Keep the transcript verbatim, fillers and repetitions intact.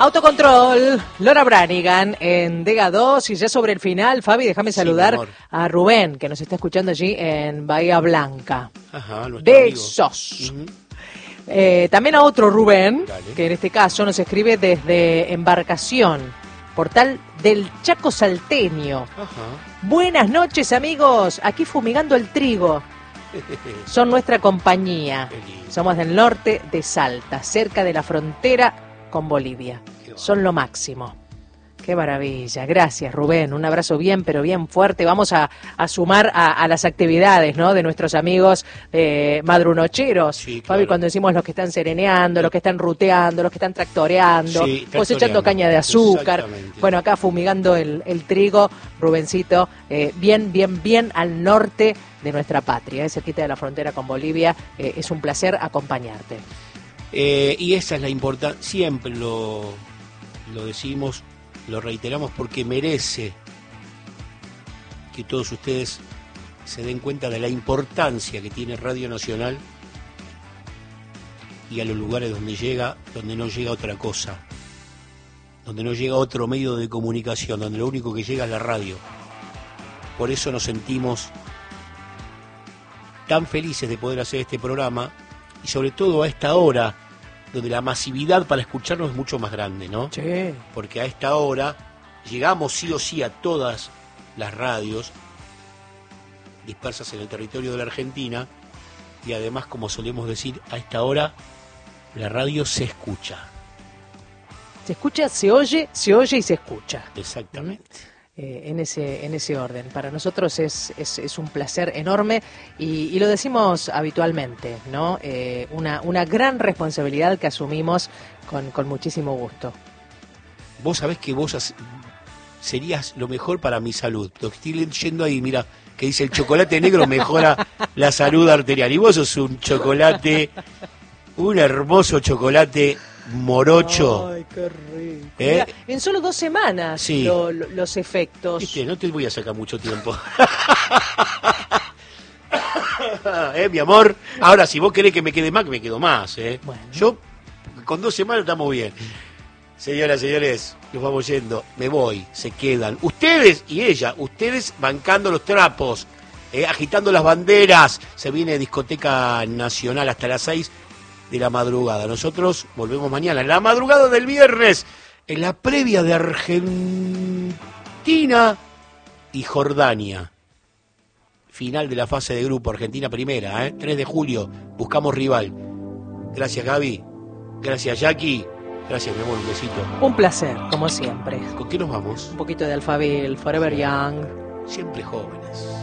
Autocontrol, Laura Branigan en Dega dos y ya sobre el final, Fabi, déjame saludar sí, a Rubén, que nos está escuchando allí en Bahía Blanca. Ajá, Besos. Uh-huh. Eh, también a otro Rubén, Dale. que en este caso nos escribe desde Embarcación, portal del Chaco Salteño. Ajá. Buenas noches, amigos, aquí fumigando el trigo. Son nuestra compañía. Somos del norte de Salta, cerca de la frontera con Bolivia. Son lo máximo. Qué maravilla. Gracias, Rubén. Un abrazo bien, pero bien fuerte. Vamos a, a sumar a, a las actividades, ¿no?, de nuestros amigos eh, madrunocheros. Sí, claro. Fabi, cuando decimos los que están sereneando, los que están ruteando, los que están tractoreando, sí, cosechando caña de azúcar. Bueno, acá fumigando el, el trigo, Rubencito, eh, bien, bien, bien al norte de nuestra patria, eh, cerquita de la frontera con Bolivia. Eh, es un placer acompañarte. Eh, y esa es la importancia, siempre lo, lo decimos, lo reiteramos, porque merece que todos ustedes se den cuenta de la importancia que tiene Radio Nacional y a los lugares donde llega, donde no llega otra cosa, donde no llega otro medio de comunicación, donde lo único que llega es la radio. Por eso nos sentimos tan felices de poder hacer este programa y sobre todo a esta hora, donde la masividad para escucharnos es mucho más grande, ¿no? Sí. Porque a esta hora llegamos sí o sí a todas las radios dispersas en el territorio de la Argentina y además, como solemos decir, a esta hora la radio se escucha. Se escucha, se oye, se oye y se escucha. Exactamente. ¿Mm? Eh, en ese en ese orden. Para nosotros es, es, es un placer enorme y, y lo decimos habitualmente, ¿no? Eh, una, una gran responsabilidad que asumimos con, con muchísimo gusto. Vos sabés que vos has, serías lo mejor para mi salud. Lo que estoy leyendo ahí, mira, que dice el chocolate negro mejora la salud arterial. Y vos sos un chocolate, un hermoso chocolate morocho. Ay, qué rico. ¿Eh? Mira, en solo dos semanas sí. lo, lo, los efectos. ¿Viste? No te voy a sacar mucho tiempo. ¿Eh, mi amor? Ahora, si vos querés que me quede más, que me quedo más. ¿eh? Bueno. Yo, con dos semanas estamos bien. Señoras, señores, nos vamos yendo. Me voy, se quedan. Ustedes y ella, ustedes bancando los trapos, eh, agitando las banderas. Se viene Discoteca Nacional hasta las seis de la madrugada. Nosotros volvemos mañana, en la madrugada del viernes, en la previa de Argentina y Jordania. Final de la fase de grupo, Argentina primera, ¿eh? tres de julio, buscamos rival. Gracias, Gaby. Gracias, Jackie. Gracias, mi amor, un besito. Un placer, como siempre. ¿Con qué nos vamos? Un poquito de Alphaville, Forever Young. Siempre jóvenes.